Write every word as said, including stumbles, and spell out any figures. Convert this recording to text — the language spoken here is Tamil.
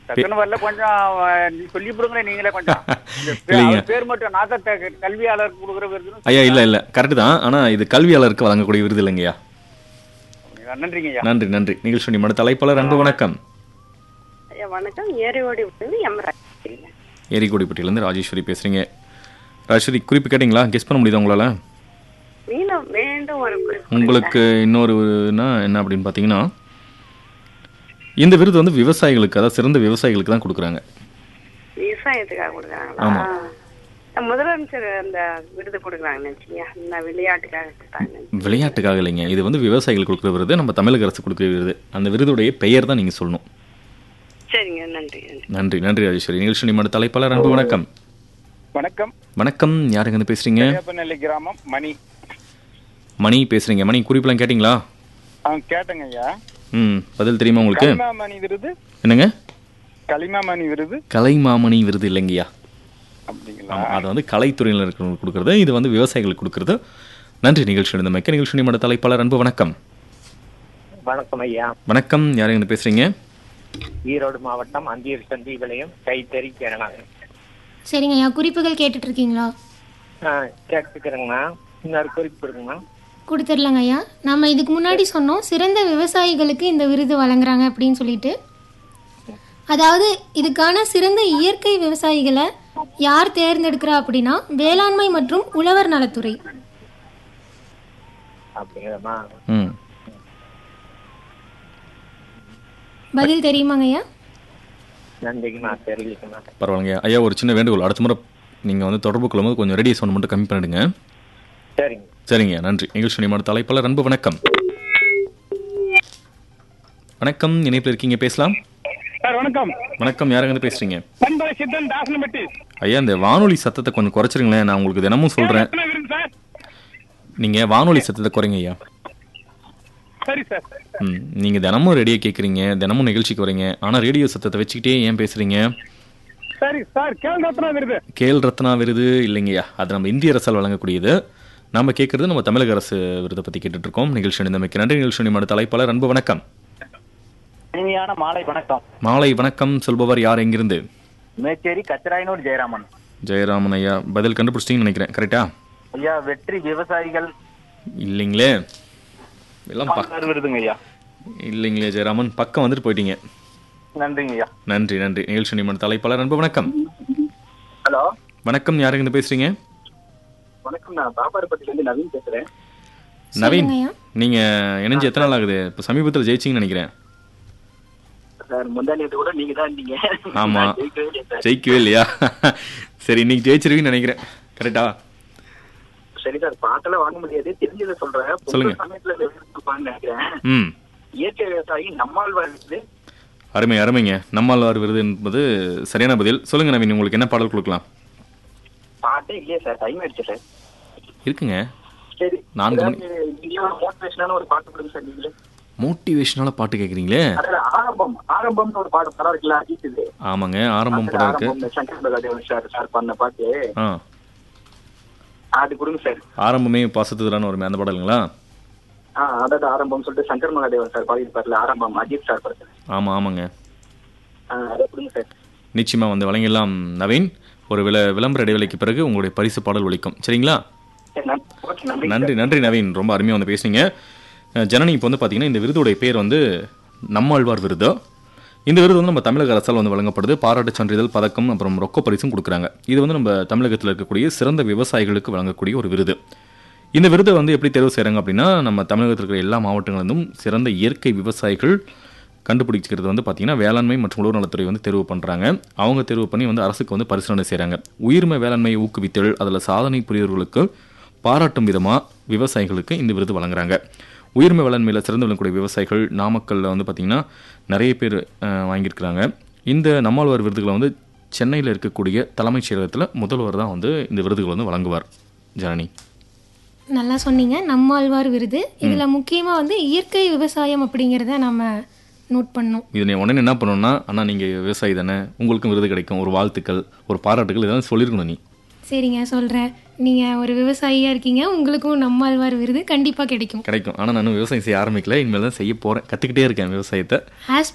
டக்குன்னு வரல, கொஞ்சம் நீ சொல்லி கொடுங்களேன் நீங்களே கொஞ்சம். இந்த பே- இல்லைங்க அவர் பேர் மட்டும் நான் தான் த- கல்வியாளருக்கு கொடுக்குற விருதுன்னு ஐயா, சொல்லுங்க. இல்லை இல்லை கரெக்டு தான். ஆனால் இது கல்வியாளருக்கு வழங்கக்கூடிய விருது இல்லைங்கய்யா. நன்றிங்க ஐயா. நன்றி நன்றி. நிகழ்ச்சி மடு தலைப்பாளர் அன்பு வணக்கம். ஐயா வணக்கம். ஏரியோடி வந்து எம்ராஜ். ஏரிக்கோடிப்பட்டியிலேருந்து ராஜேஸ்வரி பேசுகிறீங்க. ராஜேஸ்வரி, குறிப்பு கேட்டிங்களா? கெஸ் பண்ண முடியுதா உங்களால்? மீண்டும் மீண்டும் ஒரு குறிப்பு. உங்களுக்கு இன்னொருனா என்ன அப்படின்னு பார்த்தீங்கன்னா, இந்த விருது வந்து விவசாயிகளுக்கு, அதாவது சிறந்த விவசாயிகளுக்கு தான் கொடுக்குறாங்க. விவசாயத்துக்காக கொடுக்குறாங்களா? ஆமா. முதலமைச்சர் அந்த விருது கொடுக்குறாங்க நினைச்சீங்க. இந்த விளையாட்டுக்காக கொடுத்தாங்க. விளையாட்டுக்காக இல்லைங்க, இது வந்து விவசாயிகளுக்கு கொடுக்குற விருது, நம்ம தமிழக அரசு கொடுக்குற விருது. அந்த விருதுடைய பெயர் தான் நீங்கள் சொல்லணும். சரிங்க, நன்றி நன்றி. நன்றி நன்றி ராஜேஸ்வரி. நிகழ்ச்சி நிமிட தலைப்பாளர் அன்பு வணக்கம். வணக்கம். வணக்கம், யாருங்க இருந்து பேசுறீங்க? வேப்பநெல்லி கிராமம் மணி. மணி பேசுறீங்க. மணி, குறிப்பெல்லாம் கேட்டிங்களா? ஆ கேட்டங்க ஐயா. ம், பதில் தெரியுமா உங்களுக்கு? கலிமாமணி விருது. என்னங்க? கலிமாமணி விருது கலைமாமணி விருது இல்லைங்கய்யா. அப்படிங்களா? ஆமாம், அது வந்து கலைத்துறையில் இருக்கிறவங்களுக்கு கொடுக்குறது, இது வந்து விவசாயிகளுக்கு கொடுக்குறது. நன்றி. நிகழ்ச்சி இருந்த மைக்க நிகழ்ச்சி நிமிட தலைப்பாளர் அன்பு வணக்கம். வணக்கம் ஐயா. வணக்கம், யாருங்க இருந்து பேசுறீங்க? ஈரோடு மாவட்டம் அந்தியூர் சந்தி விளையம் கைத்தறி ஜனநாயகம். சரிங்க ஐயா, குறிப்புகள் கேட்டுட்டு இருக்கீங்களா? ஆ கேட்டுக்கிறேங்கண்ணா. இன்னொரு குறிப்பு கொடுங்கண்ணா. கொடுத்துடலாங்க ஐயா. நம்ம இதுக்கு முன்னாடி சொன்னோம் சிறந்த விவசாயிகளுக்கு இந்த விருது வழங்குறாங்க அப்படின்னு சொல்லிட்டு. அதாவது இதுக்கான சிறந்த இயற்கை விவசாயிகளை யார் தேர்ந்தெடுக்கிறா அப்படின்னா வேளாண்மை மற்றும் உழவர் நலத்துறை. அப்படிங்கிறமா? ம், பதில் தெரியுமாங்க ஐயா? நன்றிங்கண்ணா, தெரிவிக்கண்ணா. பரவாயில்லைங்க ஐயா. ஒரு சின்ன வேண்டுகோள், அடுத்த முறை நீங்கள் வந்து தொடர்பு கொள்ளும்போது கொஞ்சம் ரேடியோ சவுண்ட் மட்டும் கம்மி பண்ணிடுங்க. சரிங்க சரிங்க, நன்றி. நிகழ்ச்சி நிமிட தலைப்பாளர் அன்பு வணக்கம். வணக்கம், இணைப்பில் இருக்கீங்க, பேசலாம். சார் வணக்கம். வணக்கம், யாருங்க இருந்து பேசுறீங்க? பண்பலை சித்தன் தாசனப்பட்டி. ஐயா, இந்த வானொலி சத்தத்தை கொஞ்சம் குறைச்சிருங்களேன். நான் உங்களுக்கு தினமும் சொல்கிறேன், எத்தனை விருது சார்? நீங்கள் வானொலி சத்தத்தை குறைங்க ஐயா. சரி சார். ம், நீங்கள் தினமும் ரேடியோ கேட்குறீங்க, தினமும் நிகழ்ச்சிக்கு வரீங்க, ஆனால் ரேடியோ சத்தத்தை வச்சுக்கிட்டே ஏன் பேசுகிறீங்க? சரி சார். கேள் ரத்னா விருது. கேல் ரத்னா விருது இல்லைங்கய்யா, அது நம்ம இந்திய அரசால் வழங்கக்கூடியது. நம்ம கேட்குறது நம்ம தமிழக அரசு விருதை பற்றி கேட்டுட்டு இருக்கோம். நிகழ்ச்சி அணிந்தமைக்கு நன்றி. நிகழ்ச்சி நிமிட தலைப்பாளர் அன்பு வணக்கம். இனிமையான மாலை வணக்கம். மாலை வணக்கம். சொல்பவர் யார், எங்கிருந்து? மேச்சேரி கச்சராயனூர் ஜெயராமன். ஜெயராமன் ஐயா, பதில் கண்டுபிடிச்சிட்டிங்கன்னு நினைக்கிறேன். கரெக்டா? ஐயா, வெற்றி விவசாயிகள் இல்லைங்களே, எல்லாம் ப- பால்கார் விருதுங்க ஐயா. இல்லைங்களே ஜெயராமன், பக்கம் வந்துட்டு போயிட்டீங்க. நன்றிங்க ஐயா. நன்றி நன்றி. நிகழ்ச்சி நிமிட தலைப்பாளர் அன்பு வணக்கம். ஹலோ வணக்கம், யாருங்க இருந்து பேசுறீங்க? வணக்கம். நான் பாப்பாரப்பட்டில இருந்து நவீன் பேசுறேன். நவீன், சொல்லுங்க ஐயா. நீங்க இணைஞ்சு எத்தனை நாள் ஆகுது? இப்போ சமீபத்தில் ஜெயிச்சிங்கன்னு நினைக்கிறேன். சார் முந்தானியத்தை கூட நீங்க தான் இருந்தீங்க. ஆமா, நான் ஜெயிக்கவே இல்லையா சார்? ஜெயிக்கவே இல்லையா? சரி, இன்னைக்கு ஜெயிச்சிருவீங்கன்னு நினைக்கிறேன். கரெக்டா? சரி சார், பாட்டெல்லாம் வாங்க முடியாது, தெரிஞ்சதை சொல்றேன். பொங்கல் சொல்லுங்க. சமயத்துல இந்த விருது கொடுப்பாங்கன்னு நினைக்கிறேன். ம், இயற்கை விவசாயி நம்மாழ்வார் விருது. அருமை அருமைங்க. நம்மாழ்வார் விருது என்பது சரியான பதில். சொல்லுங்க நவீன், உங்களுக்கு என்ன பாடல் கொடுக்கலாம்? பாட்டே இல்லையா சார்? டைம் ஆயிடுச்சு சார். இருக்குங்க. சரி, நான்கு மணி. ஏதாவது நீங்க மோட்டிவேஷனான ஒரு பாட்டு கொடுங்க சார். நீங்களே மோட்டிவேஷனால பாட்டு கேட்குறீங்களே? அதாவது ஆரம்பம் ஆரம்பம்னு ஒரு பாட்டு படம் இருக்குல்ல, அஜித் இது. ஆமாங்க, ஆரம்பம் படம் இருக்கு. ஆரம்பம், சங்கர் பகதேவன் சார் சார் பண்ண பாட்டு, ஆ, அது கொடுங்க சார். ஆரம்பமே பாசத்துதான ஒரு அந்த பாடலுங்களா? ஆ, அதாவது ஆரம்பம் சொல்லிட்டு சங்கர் மகாதேவன் சார் பாடியிருப்பார்ல, ஆரம்பம் அஜித் சார் படத்துல. ஆமா ஆமாங்க, ஆ, அதை கொடுங்க சார். நிச்சயமா வந்து வழங்கிடலாம் நவீன். ஒரு விள விளம்பர இடைவெளிக்கு பிறகு உங்களுடைய பரிசு பாடல் ஒலிக்கும். சரிங்களா? சரி, நன்றி. ஓகே, நன்றி நன்றி சார். நன்றி நவீன், ரொம்ப அருமையாக வந்து பேசுனீங்க. அஹ் ஜனனி, இப்போ வந்து பார்த்தீங்கன்னா இந்த விருதுடைய பேர் வந்து நம்மாழ்வார் விருது. இந்த விருது வந்து நம்ம தமிழக அரசால் வந்து வழங்கப்படுது. பாராட்டு சான்றிதழ், பதக்கம், அப்புறம் ரொக்க பரிசும் கொடுக்குறாங்க. இது வந்து நம்ம தமிழகத்தில் இருக்கக்கூடிய சிறந்த விவசாயிகளுக்கு வழங்கக்கூடிய ஒரு விருது. இந்த விருதை வந்து எப்படி தேர்வு செய்கிறாங்க அப்படின்னா, நம்ம தமிழகத்தில் இருக்கிற எல்லா மாவட்டங்களிலும் சிறந்த இயற்கை விவசாயிகள் கண்டுபிடிக்கிறது வந்து பார்த்தீங்கன்னா வேளாண்மை மற்றும் உழவர் நலத்துறை வந்து தேர்வு பண்ணுறாங்க. அவங்க தேர்வு பண்ணி வந்து அரசுக்கு வந்து பரிசீலனை செய்கிறாங்க. உயிர்மை வேளாண்மையை ஊக்குவித்தல், அதில் சாதனை புரியவர்களுக்கு பாராட்டும் விதமாக விவசாயிகளுக்கு இந்த விருது வழங்குறாங்க. உயிர்மை வேளாண்மையில் சிறந்து விளங்கக்கூடிய விவசாயிகள் நாமக்கல்லில் வந்து பார்த்திங்கன்னா நிறைய பேர் அஹ், வாங்கியிருக்கிறாங்க. இந்த நம்மாழ்வார் விருதுகளை வந்து சென்னையில் இருக்கக்கூடிய தலைமைச் செயலகத்தில் முதல்வர் தான் வந்து இந்த விருதுகளை வந்து வழங்குவார். ஜனனி, நல்லா சொன்னீங்க. நம்மாழ்வார் விருது. இதில் முக்கியமாக வந்து இயற்கை விவசாயம் அப்படிங்கிறத நம்ம நோட் பண்ணோம். இது நீ உடனே என்ன பண்ணணும்னா, அண்ணா நீங்கள் விவசாயி தானே, உங்களுக்கும் விருது கிடைக்கும், ஒரு வாழ்த்துக்கள், ஒரு பாராட்டுகள், இதெல்லாம் சொல்லியிருக்கணும் நீ. சரிங்க, சொல்கிறேன். நீங்கள் ஒரு விவசாயியாக இருக்கீங்க, உங்களுக்கும் நம்மாழ்வார் விருது கண்டிப்பாக கிடைக்கும். கிடைக்கும். ஆனால் நான் விவசாயம் செய்ய ஆரம்பிக்கல, இனிமேல் தான் செய்ய போகிறேன். கற்றுக்கிட்டே இருக்கேன் விவசாயத்தை. ஆஸ்